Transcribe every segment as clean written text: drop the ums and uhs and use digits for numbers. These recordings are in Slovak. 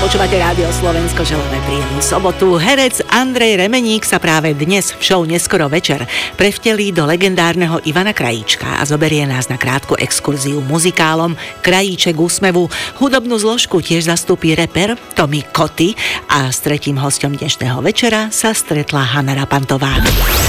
Počúvate Rádio Slovensko, želáme príjemnú sobotu. Herec Andrej Remeník sa práve dnes v show Neskoro večer prevtelí do legendárneho Ivana Krajíčka a zoberie nás na krátku exkurziu muzikálom Krajíček úsmevu. Hudobnú zložku tiež zastúpi reper Tommy Koty a s tretím hosťom dnešného večera sa stretla Hana Rapantová.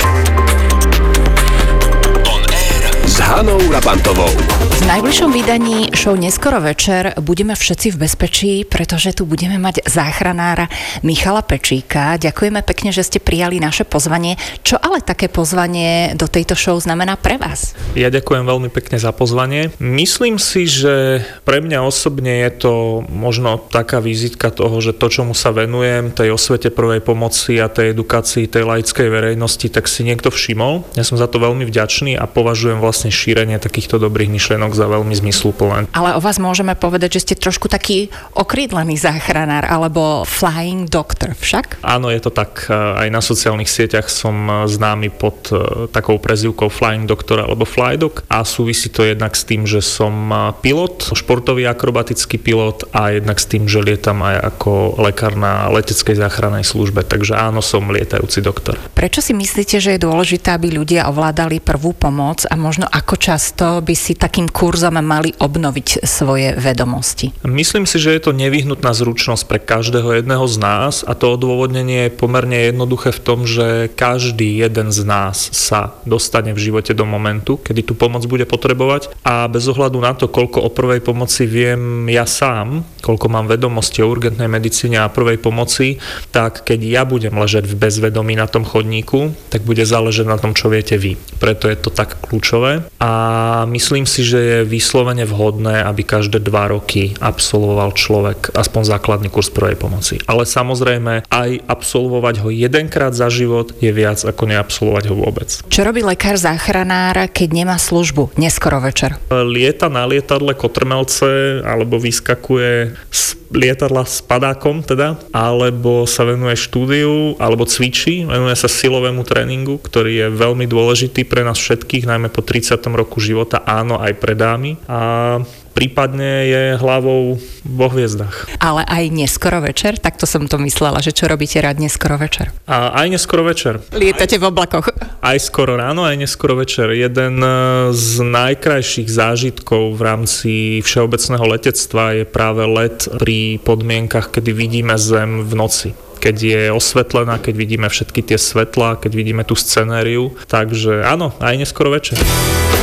S Hanou Rapantovou. V najbližšom vydaní show Neskoro večer budeme všetci v bezpečí, pretože tu budeme mať záchranára Michala Pečíka. Ďakujeme pekne, že ste prijali naše pozvanie. Čo ale také pozvanie do tejto show znamená pre vás? Ja ďakujem veľmi pekne za pozvanie. Myslím si, že pre mňa osobne je to možno taká vizitka toho, že to, čomu sa venujem, tej osvete prvej pomoci a tej edukácii tej laickej verejnosti, tak si niekto všimol. Ja som za to veľmi vďačný a považujem vlastne šírenie takýchto dobrých myšlienok za veľmi zmysluplné. Ale o vás môžeme povedať, že ste trošku taký okrídlený záchranár alebo flying doctor však? Áno, je to tak. Aj na sociálnych sieťach som známy pod takou prezývkou flying doctor alebo flydoc a súvisí to jednak s tým, že som pilot, športový akrobatický pilot a jednak s tým, že lietam aj ako lekár na leteckej záchrannej službe. Takže áno, som lietajúci doktor. Prečo si myslíte, že je dôležité, aby ľudia ovládali prvú pomoc a možno ako často by si takým kurzom mali obnoviť svoje vedomosti? Myslím si, že je to nevyhnutná zručnosť pre každého jedného z nás a to odôvodnenie je pomerne jednoduché v tom, že každý jeden z nás sa dostane v živote do momentu, kedy tú pomoc bude potrebovať a bez ohľadu na to, koľko o prvej pomoci viem ja sám, koľko mám vedomosti o urgentnej medicíne a prvej pomoci, tak keď ja budem ležať v bezvedomí na tom chodníku, tak bude záležať na tom, čo viete vy. Preto je to tak kľúčové. A myslím si, že je vyslovene vhodné, aby každé 2 roky absolvoval človek aspoň základný kurz prvej pomoci. Ale samozrejme, aj absolvovať ho jedenkrát za život je viac ako neabsolvovať ho vôbec. Čo robí lekár záchranár, keď nemá službu neskoro večer? Lieta na lietadle kotrmelce alebo vyskakuje z lietadla s padákom teda, alebo sa venuje štúdiu, alebo cvičí, venuje sa silovému tréningu, ktorý je veľmi dôležitý pre nás všetkých, najmä po 30. roku života, áno, aj pre dámy. A prípadne je hlavou vo hviezdach. Ale aj neskoro večer? Takto som to myslela, že čo robíte rád neskoro večer? A aj neskoro večer. Lietate v oblakoch? Aj skoro ráno, aj neskoro večer. Jeden z najkrajších zážitkov v rámci všeobecného letectva je práve let pri podmienkach, kedy vidíme Zem v noci. Keď je osvetlená, keď vidíme všetky tie svetlá, keď vidíme tú scenériu. Takže áno, aj neskoro večer.